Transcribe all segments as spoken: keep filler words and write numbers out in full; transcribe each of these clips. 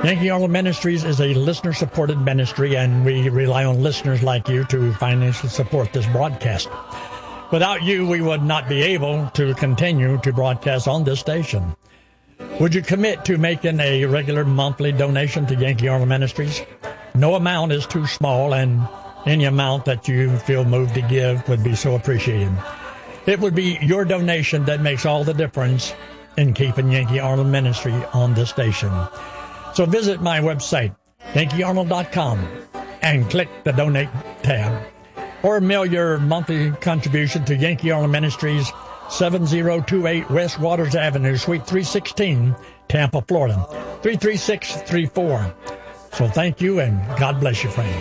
Yankee Arnold Ministries is a listener-supported ministry, and we rely on listeners like you to financially support this broadcast. Without you, we would not be able to continue to broadcast on this station. Would you commit to making a regular monthly donation to Yankee Arnold Ministries? No amount is too small, and any amount that you feel moved to give would be so appreciated. It would be your donation that makes all the difference in keeping Yankee Arnold Ministry on this station. So visit my website, Yankee Arnold dot com, and click the Donate tab. Or mail your monthly contribution to Yankee Arnold Ministries, seven zero two eight West Waters Avenue, Suite three sixteen, Tampa, Florida, three three six three four. So thank you, and God bless you, friend.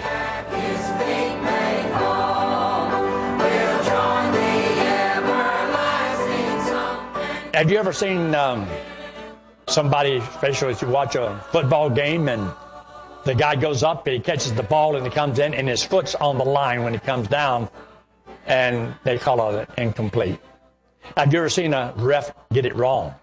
Have you ever seen um, somebody, especially if you watch a football game, and the guy goes up, he catches the ball, and he comes in, and his foot's on the line when he comes down, and they call it incomplete? Have you ever seen a ref get it wrong?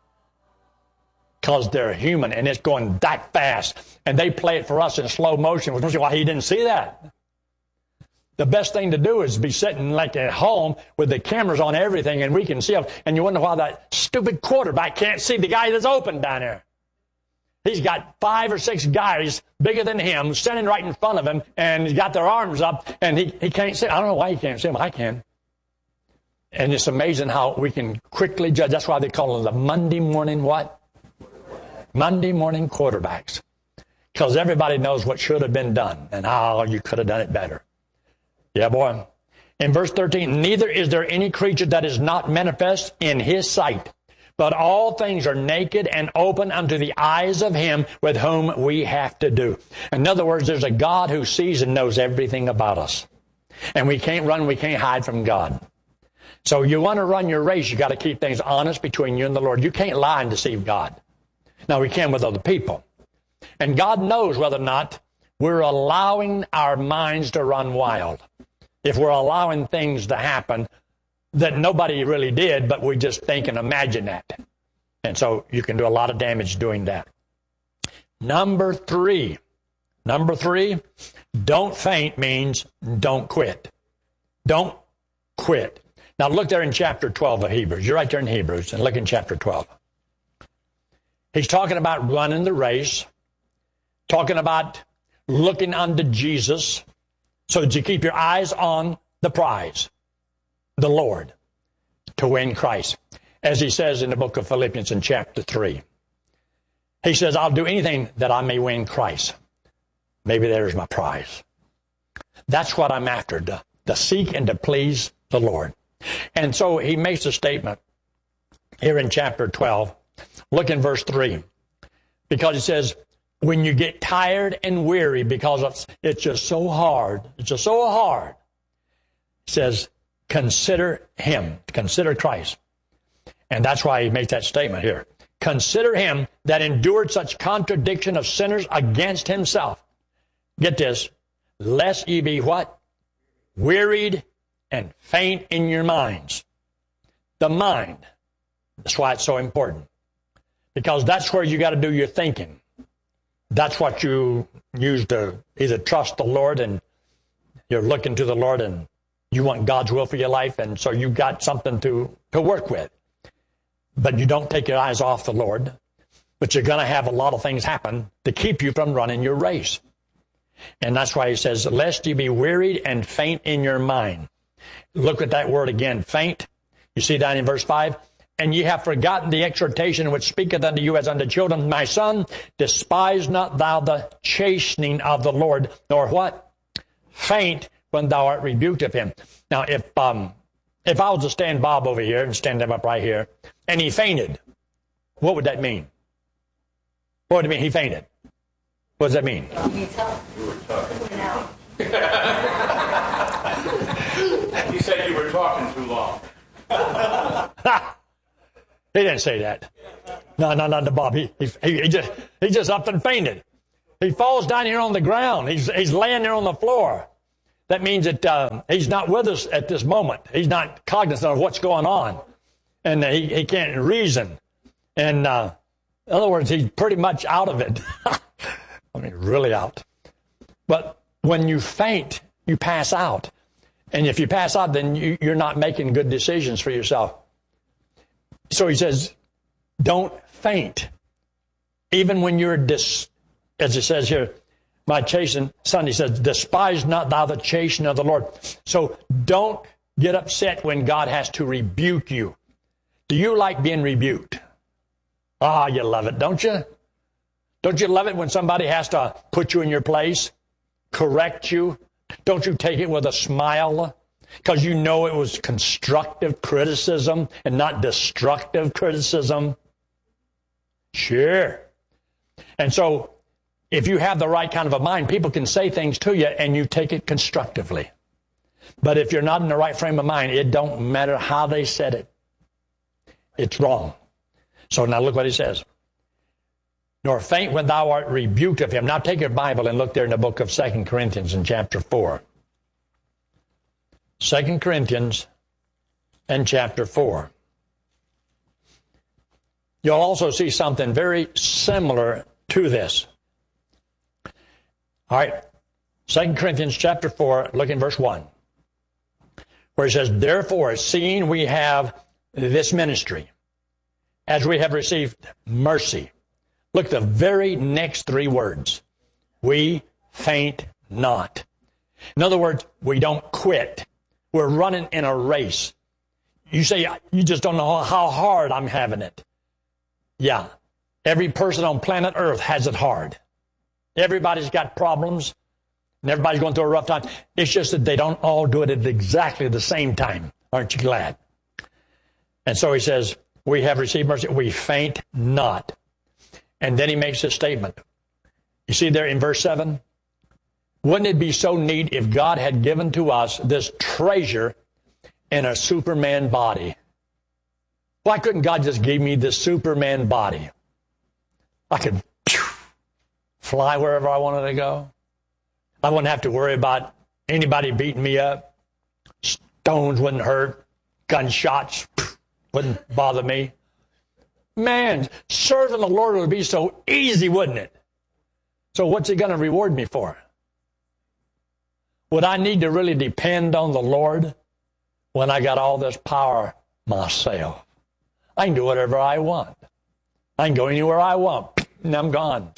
Because they're human, and it's going that fast, and they play it for us in slow motion. Well, why he didn't see that? The best thing to do is be sitting like at home with the cameras on everything, and we can see them. And you wonder why that stupid quarterback can't see the guy that's open down there. He's got five or six guys bigger than him standing right in front of him, and he's got their arms up, and he, he can't see. I don't know why he can't see them. I can. And it's amazing how we can quickly judge. That's why they call them the Monday morning what? Monday morning quarterbacks. Because everybody knows what should have been done and how you could have done it better. Yeah, boy. In verse thirteen, neither is there any creature that is not manifest in his sight, but all things are naked and open unto the eyes of him with whom we have to do. In other words, there's a God who sees and knows everything about us. And we can't run, we can't hide from God. So you want to run your race, you got to keep things honest between you and the Lord. You can't lie and deceive God. Now, we can with other people. And God knows whether or not we're allowing our minds to run wild. If we're allowing things to happen that nobody really did, but we just think and imagine that. And so you can do a lot of damage doing that. Number three. Number three, don't faint means don't quit. Don't quit. Now look there in chapter twelve of Hebrews. You're right there in Hebrews, and look in chapter twelve. He's talking about running the race, talking about looking unto Jesus, so that you keep your eyes on the prize, the Lord, to win Christ. As he says in the book of Philippians in chapter three. He says, I'll do anything that I may win Christ. Maybe there's my prize. That's what I'm after, to, to seek and to please the Lord. And so he makes a statement here in chapter twelve. Look in verse three. Because he says, when you get tired and weary because it's, it's just so hard, it's just so hard, he says, consider him, consider Christ. And that's why he makes that statement here. Consider him that endured such contradiction of sinners against himself. Get this, lest ye be what? Wearied and faint in your minds. The mind. That's why it's so important. Because that's where you got to do your thinking. That's what you use to either trust the Lord, and you're looking to the Lord and you want God's will for your life, and so you've got something to, to work with. But you don't take your eyes off the Lord, but you're going to have a lot of things happen to keep you from running your race. And that's why he says, lest you be wearied and faint in your mind. Look at that word again, faint. You see down in verse five? And ye have forgotten the exhortation which speaketh unto you as unto children. My son, despise not thou the chastening of the Lord, nor what? Faint when thou art rebuked of him. Now, if um, if I was to stand Bob over here and stand him up right here, and he fainted, what would that mean? What would it mean? He fainted. What does that mean? He said you were talking too long. He didn't say that. No, no, not to Bob. He, he, he, just, he just up and fainted. He falls down here on the ground. He's, he's laying there on the floor. That means that uh, he's not with us at this moment. He's not cognizant of what's going on. And uh, he, he can't reason. And uh, in other words, he's pretty much out of it. I mean, really out. But when you faint, you pass out. And if you pass out, then you, you're not making good decisions for yourself. So he says, don't faint. Even when you're, dis, as it says here, my chastened son, he says, despise not thou the chastening of the Lord. So don't get upset when God has to rebuke you. Do you like being rebuked? Ah, you love it, don't you? Don't you love it when somebody has to put you in your place, correct you? Don't you take it with a smile? Because you know it was constructive criticism and not destructive criticism? Sure. And so, if you have the right kind of a mind, people can say things to you and you take it constructively. But if you're not in the right frame of mind, it don't matter how they said it. It's wrong. So now look what he says. Nor faint when thou art rebuked of him. Now take your Bible and look there in the book of Second Corinthians in chapter four. Second Corinthians and chapter four. You'll also see something very similar to this. All right, Second Corinthians chapter four, look in verse one, where it says, therefore, seeing we have this ministry, as we have received mercy. Look at the very next three words. We faint not. In other words, we don't quit. We're running in a race. You say, you just don't know how hard I'm having it. Yeah, every person on planet Earth has it hard. Everybody's got problems, and everybody's going through a rough time. It's just that they don't all do it at exactly the same time. Aren't you glad? And so he says, we have received mercy. We faint not. And then he makes a statement. You see there in verse seven? Wouldn't it be so neat if God had given to us this treasure in a Superman body? Why couldn't God just give me this Superman body? I could fly wherever I wanted to go. I wouldn't have to worry about anybody beating me up. Stones wouldn't hurt. Gunshots wouldn't bother me. Man, serving the Lord would be so easy, wouldn't it? So what's he going to reward me for? Would I need to really depend on the Lord when I got all this power myself? I can do whatever I want. I can go anywhere I want, and I'm gone.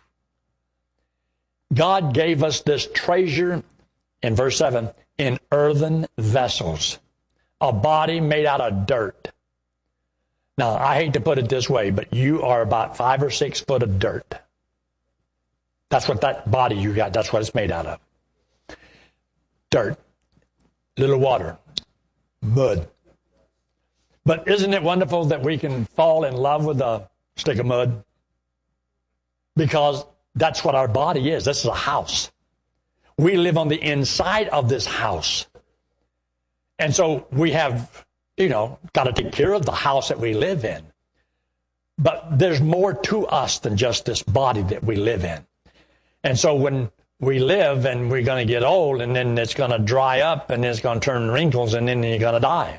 God gave us this treasure, in verse seven, in earthen vessels, a body made out of dirt. Now, I hate to put it this way, but you are about five or six foot of dirt. That's what that body you got, that's what it's made out of. Dirt, little water, mud. But isn't it wonderful that we can fall in love with a stick of mud? Because that's what our body is. This is a house. We live on the inside of this house. And so we have, you know, got to take care of the house that we live in. But there's more to us than just this body that we live in. And so when we live and we're going to get old and then it's going to dry up and it's going to turn wrinkles and then you're going to die,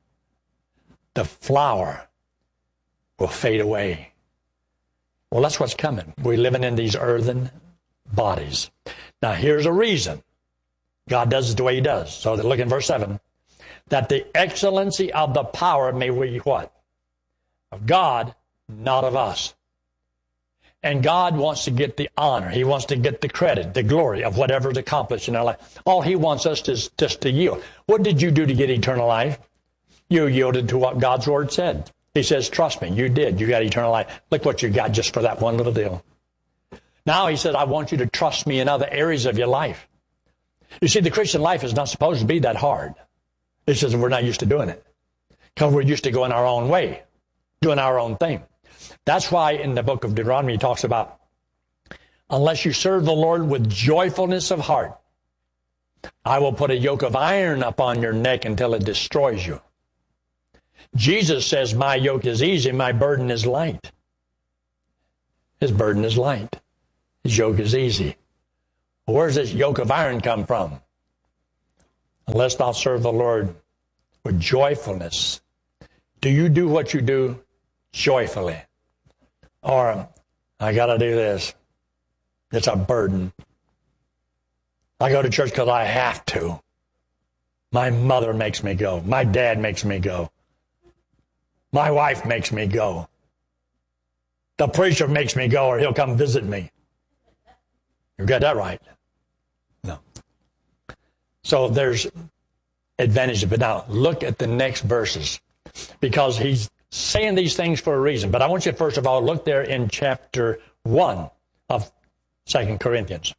the flower will fade away. Well, that's what's coming. We're living in these earthen bodies. Now, here's a reason God does it the way he does. So look in verse seven. That the excellency of the power may be what? Of God, not of us. And God wants to get the honor. He wants to get the credit, the glory of whatever's accomplished in our life. All he wants us is just to yield. What did you do to get eternal life? You yielded to what God's word said. He says, trust me, you did. You got eternal life. Look what you got just for that one little deal. Now he said, I want you to trust me in other areas of your life. You see, the Christian life is not supposed to be that hard. It's just we're not used to doing it. Because we're used to going our own way, doing our own thing. That's why in the book of Deuteronomy he talks about, unless you serve the Lord with joyfulness of heart, I will put a yoke of iron upon your neck until it destroys you. Jesus says, my yoke is easy, my burden is light. His burden is light. His yoke is easy. Well, where's this yoke of iron come from? Unless thou serve the Lord with joyfulness. Do you do what you do joyfully? Or, I got to do this. It's a burden. I go to church because I have to. My mother makes me go. My dad makes me go. My wife makes me go. The preacher makes me go, or he'll come visit me. You got that right? No. So there's advantage of it. Now, look at the next verses, because he's saying these things for a reason. But I want you to, first of all, look there in chapter one of Second Corinthians.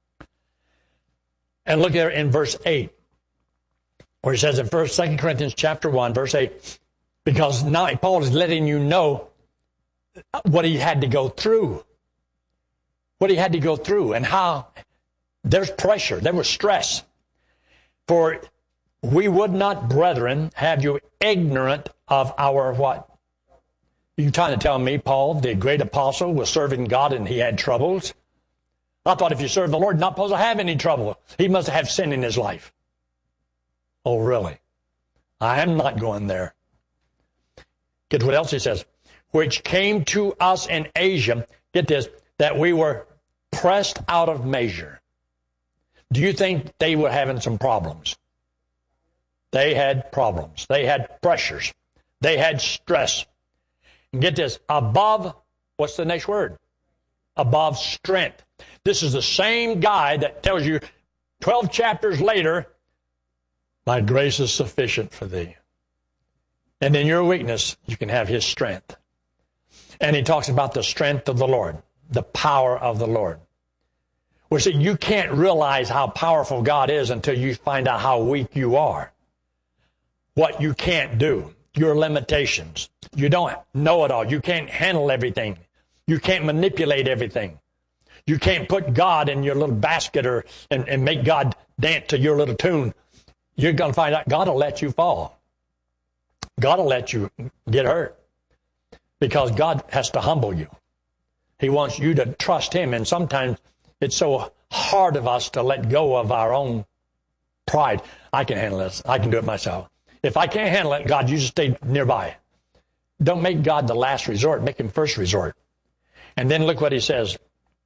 And look there in verse eight, where he says in first, Second Corinthians chapter one, verse eight, because now Paul is letting you know what he had to go through. What he had to go through and how there's pressure, there was stress. For we would not, brethren, have you ignorant of our what? You trying to tell me Paul, the great apostle, was serving God and he had troubles? I thought if you serve the Lord, you're not supposed to have any trouble. He must have sin in his life. Oh, really? I am not going there. Get what else he says. Which came to us in Asia, get this, that we were pressed out of measure. Do you think they were having some problems? They had problems. They had pressures. They had stress. And get this, above, what's the next word? Above strength. This is the same guy that tells you twelve chapters later, my grace is sufficient for thee. And in your weakness, you can have his strength. And he talks about the strength of the Lord, the power of the Lord. Well, see, you can't realize how powerful God is until you find out how weak you are. What you can't do, your limitations. You don't know it all. You can't handle everything. You can't manipulate everything. You can't put God in your little basket or and, and make God dance to your little tune. You're going to find out God will let you fall. God will let you get hurt. Because God has to humble you. He wants you to trust him. And sometimes it's so hard of us to let go of our own pride. I can handle this. I can do it myself. If I can't handle it, God, you just stay nearby. Don't make God the last resort. Make him first resort. And then look what he says.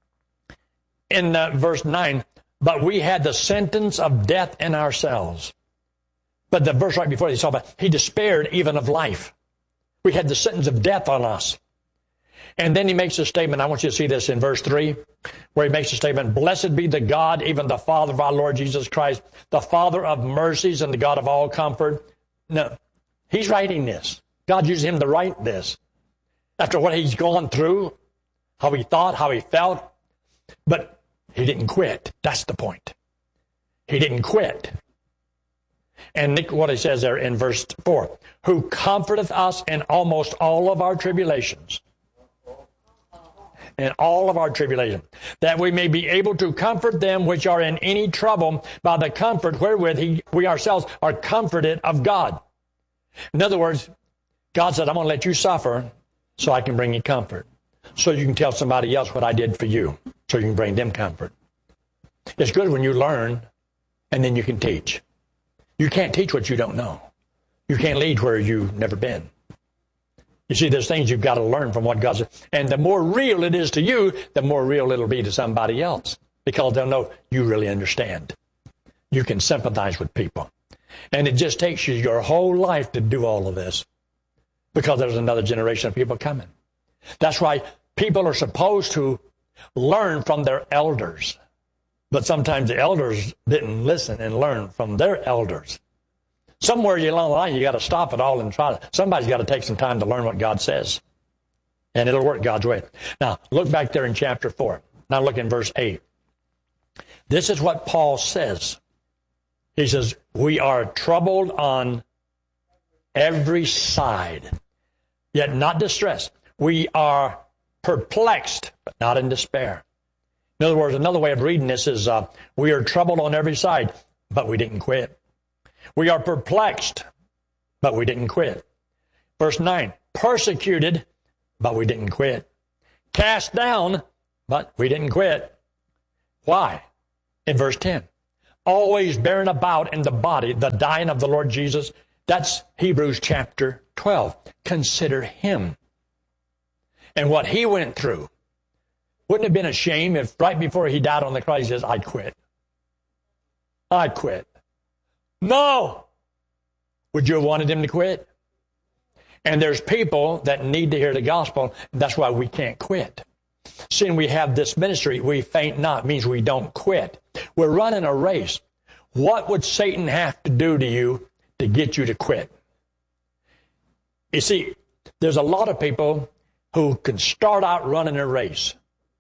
In uh, verse nine, but we had the sentence of death in ourselves. But the verse right before, he talked about, he despaired even of life. We had the sentence of death on us. And then he makes a statement. I want you to see this in verse three, where he makes a statement, blessed be the God, even the Father of our Lord Jesus Christ, the Father of mercies and the God of all comfort. No, he's writing this. God used him to write this. After what he's gone through, how he thought, how he felt. But he didn't quit. That's the point. He didn't quit. And look what he says there in verse four. Who comforteth us in almost all of our tribulations. In all of our tribulation. That we may be able to comfort them which are in any trouble by the comfort wherewith he, we ourselves are comforted of God. In other words, God said, I'm going to let you suffer so I can bring you comfort. So you can tell somebody else what I did for you. So you can bring them comfort. It's good when you learn and then you can teach. You can't teach what you don't know. You can't lead where you've never been. You see, there's things you've got to learn from what God said. And the more real it is to you, the more real it'll be to somebody else. Because they'll know you really understand. You can sympathize with people. And it just takes you your whole life to do all of this. Because there's another generation of people coming. That's why people are supposed to learn from their elders. But sometimes the elders didn't listen and learn from their elders. Somewhere along the line, you got to stop it all and try to. Somebody's got to take some time to learn what God says. And it'll work God's way. Now, look back there in chapter four. Now look in verse eight. This is what Paul says. He says, we are troubled on every side, yet not distressed. We are perplexed, but not in despair. In other words, another way of reading this is, uh, we are troubled on every side, but we didn't quit. We are perplexed, but we didn't quit. Verse nine, persecuted, but we didn't quit. Cast down, but we didn't quit. Why? In verse ten, always bearing about in the body the dying of the Lord Jesus. That's Hebrews chapter twelve. Consider him and what he went through. Wouldn't it have been a shame if right before he died on the cross, he says, I'd quit. I'd quit. No! Would you have wanted him to quit? And there's people that need to hear the gospel. And that's why we can't quit. Seeing we have this ministry, we faint not, means we don't quit. We're running a race. What would Satan have to do to you to get you to quit? You see, there's a lot of people who can start out running a race.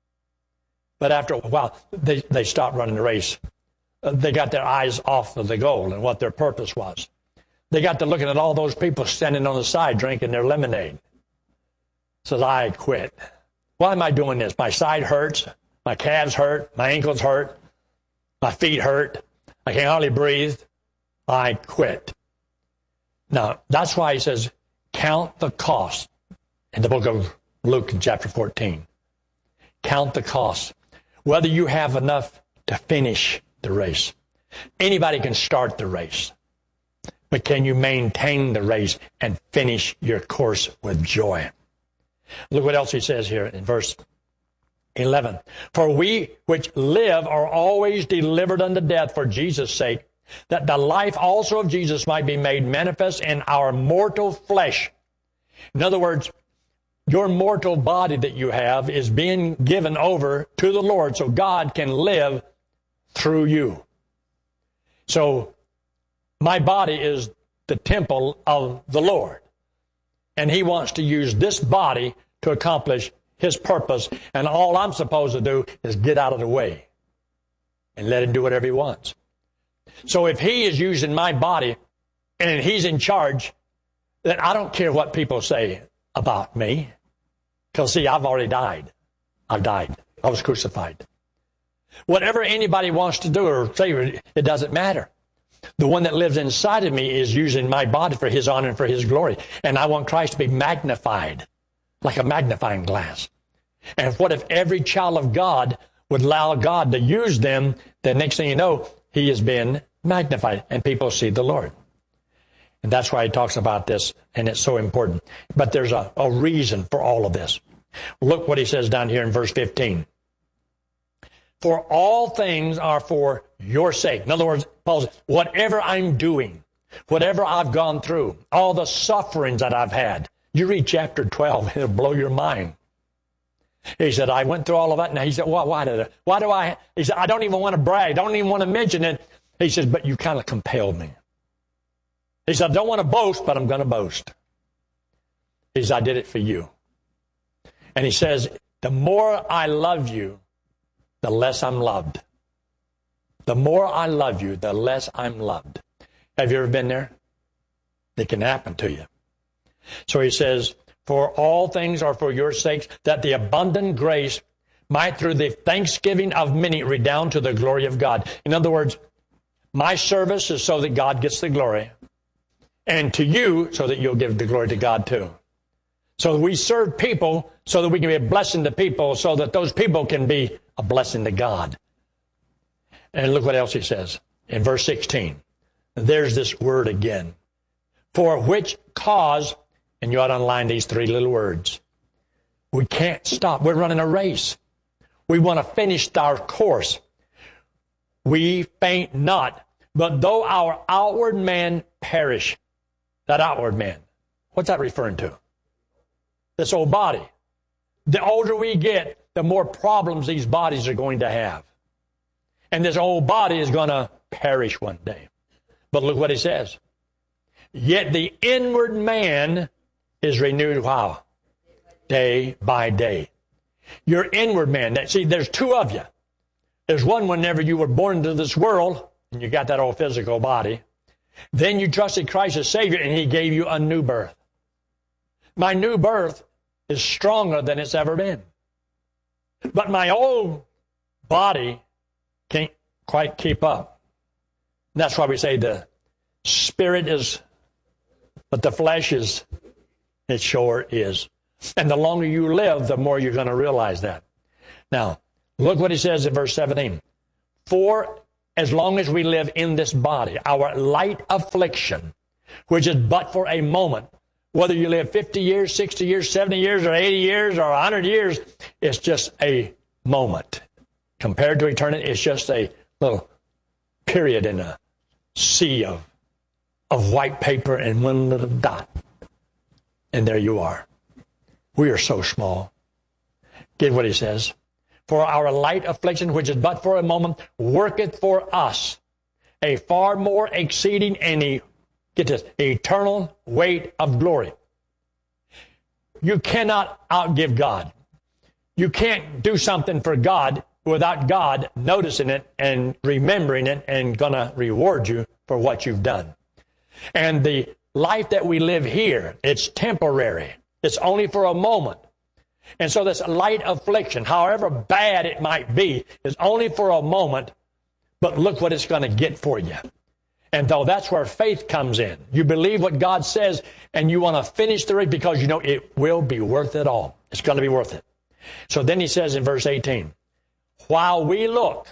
But after a while, they, they stop running the race. Uh, they got their eyes off of the goal and what their purpose was. They got to looking at all those people standing on the side drinking their lemonade. Says, I quit. Why am I doing this? My side hurts. My calves hurt. My ankles hurt. My feet hurt. I can hardly breathe. I quit. Now, that's why he says, count the cost in the book of Luke in chapter fourteen. Count the cost. Whether you have enough to finish the race. Anybody can start the race. But can you maintain the race and finish your course with joy? Look what else he says here in verse eleven. For we which live are always delivered unto death for Jesus' sake, that the life also of Jesus might be made manifest in our mortal flesh. In other words, your mortal body that you have is being given over to the Lord so God can live through you. So, my body is the temple of the Lord. And he wants to use this body to accomplish his purpose. And all I'm supposed to do is get out of the way and let him do whatever he wants. So if he is using my body and he's in charge, then I don't care what people say about me. Because, see, I've already died. I've died. I was crucified. Whatever anybody wants to do or say, it doesn't matter. The one that lives inside of me is using my body for his honor and for his glory. And I want Christ to be magnified like a magnifying glass. And what if every child of God would allow God to use them? The next thing you know, he has been magnified and people see the Lord. And that's why he talks about this, and it's so important. But there's a, a reason for all of this. Look what he says down here in verse fifteen. For all things are for your sake. In other words, Paul says, whatever I'm doing, whatever I've gone through, all the sufferings that I've had, you read chapter twelve, it'll blow your mind. He said, I went through all of that. Now he said, why, why did I, why do I, he said, I don't even want to brag. I don't even want to mention it. He says, but you kind of compelled me. He said, I don't want to boast, but I'm going to boast. He said, I did it for you. And he says, the more I love you, the less I'm loved. The more I love you, the less I'm loved. Have you ever been there? It can happen to you. So he says, for all things are for your sakes, that the abundant grace might through the thanksgiving of many redound to the glory of God. In other words, my service is so that God gets the glory. And to you, so that you'll give the glory to God too. So we serve people so that we can be a blessing to people, so that those people can be a blessing to God. And look what else he says in verse sixteen. There's this word again. For which cause, and you ought to underline these three little words. We can't stop. We're running a race. We want to finish our course. We faint not, but though our outward man perish. That outward man. What's that referring to? This old body. The older we get, the more problems these bodies are going to have. And this old body is going to perish one day. But look what he says. Yet the inward man is renewed how? Day by day. Your inward man. See, there's two of you. There's one whenever you were born into this world, and you got that old physical body. Then you trusted Christ as Savior, and he gave you a new birth. My new birth is stronger than it's ever been. But my old body can't quite keep up. And that's why we say the spirit is, but the flesh is, it sure is. And the longer you live, the more you're going to realize that. Now, look what he says in verse seventeen. For as long as we live in this body, our light affliction, which is but for a moment, whether you live fifty years, sixty years, seventy years, or eighty years, or one hundred years, it's just a moment. Compared to eternity, it's just a little period in a sea of, of white paper and one little dot. And there you are. We are so small. Get what he says. For our light affliction, which is but for a moment, worketh for us a far more exceeding and a, get this, eternal weight of glory. You cannot outgive God. You can't do something for God without God noticing it and remembering it and going to reward you for what you've done. And the life that we live here, it's temporary. It's only for a moment. And so this light affliction, however bad it might be, is only for a moment, but look what it's going to get for you. And though that's where faith comes in. You believe what God says, and you want to finish the race because you know it will be worth it all. It's going to be worth it. So then he says in verse eighteen, while we look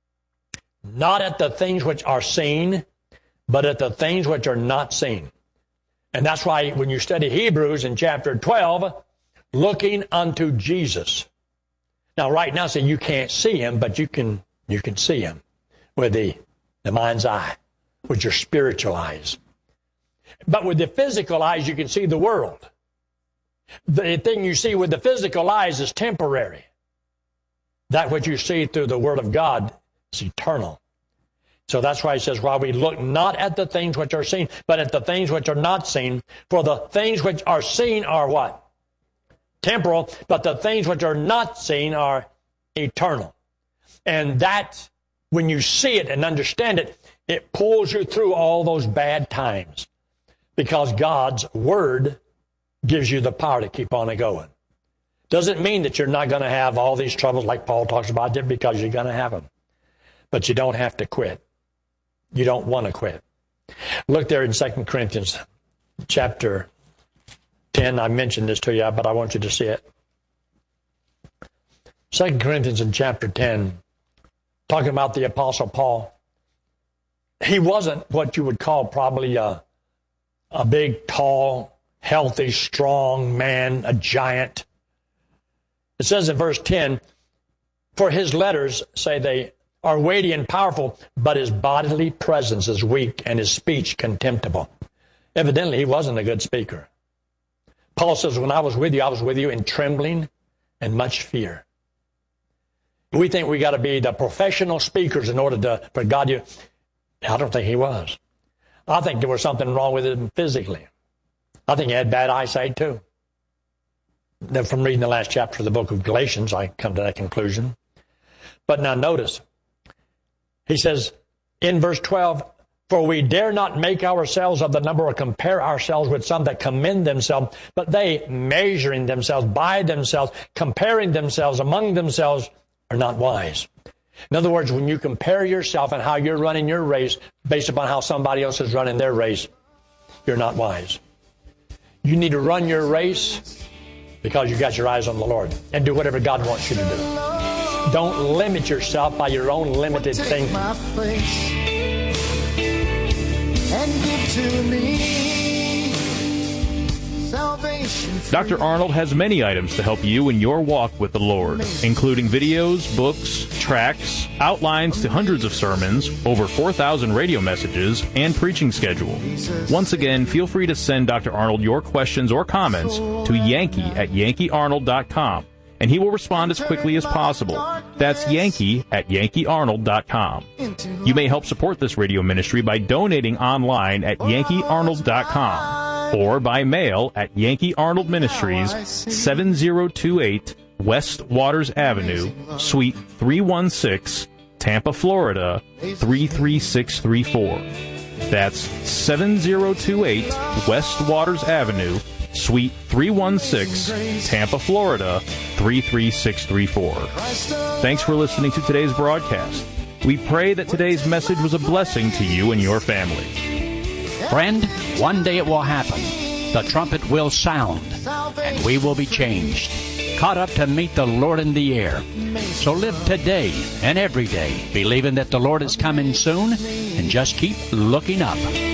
not at the things which are seen, but at the things which are not seen. And that's why when you study Hebrews in chapter twelve, looking unto Jesus. Now, right now, say you can't see him, but you can you can see him with the, the mind's eye, with your spiritual eyes. But with the physical eyes, you can see the world. The thing you see with the physical eyes is temporary. That which you see through the Word of God is eternal. So that's why he says, while we look not at the things which are seen, but at the things which are not seen. For the things which are seen are what? Temporal, but the things which are not seen are eternal. And that, when you see it and understand it, it pulls you through all those bad times. Because God's Word gives you the power to keep on going. Doesn't mean that you're not going to have all these troubles like Paul talks about, because you're going to have them. But you don't have to quit. You don't want to quit. Look there in Second Corinthians chapter ten. I mentioned this to you, but I want you to see it. Second Corinthians in chapter ten, talking about the Apostle Paul. He wasn't what you would call probably a, a big, tall, healthy, strong man, a giant. It says in verse ten, for his letters, say they, are weighty and powerful, but his bodily presence is weak and his speech contemptible. Evidently, he wasn't a good speaker. Paul says, when I was with you, I was with you in trembling and much fear. We think we got to be the professional speakers in order to, for God to, I don't think he was. I think there was something wrong with him physically. I think he had bad eyesight too. From reading the last chapter of the book of Galatians, I come to that conclusion. But now notice, he says in verse twelve, for we dare not make ourselves of the number or compare ourselves with some that commend themselves, but they, measuring themselves by themselves, comparing themselves among themselves, are not wise. In other words, when you compare yourself and how you're running your race based upon how somebody else is running their race, you're not wise. You need to run your race because you got your eyes on the Lord and do whatever God wants you to do. Don't limit yourself by your own limited thinking. My place and give to me salvation. Doctor Arnold has many items to help you in your walk with the Lord, including videos, books, tracts, outlines to hundreds of sermons, over four thousand radio messages, and preaching schedule. Once again, feel free to send Doctor Arnold your questions or comments to Yankee at Yankee Arnold dot com. And he will respond as quickly as possible. That's Yankee at Yankee Arnold dot com. You may help support this radio ministry by donating online at Yankee Arnold dot com or by mail at Yankee Arnold Ministries, seven oh two eight West Waters Avenue, Suite three one six, Tampa, Florida, three three six three four. That's seven oh two eight West Waters Avenue, Suite three one six, Tampa, Florida, three three six three four. Thanks for listening to today's broadcast. We pray that today's message was a blessing to you and your family. Friend, one day it will happen. The trumpet will sound, and we will be changed, caught up to meet the Lord in the air. So live today and every day, believing that the Lord is coming soon, and just keep looking up.